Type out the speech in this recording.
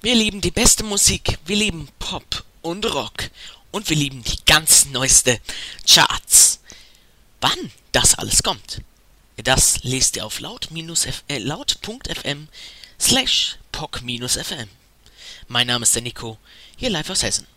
Wir lieben die beste Musik, wir lieben Pop und Rock und wir lieben die ganz neueste Charts. Wann das alles kommt, das lest ihr auf laut.fm/poc-fm. Mein Name ist der Nico, hier live aus Hessen.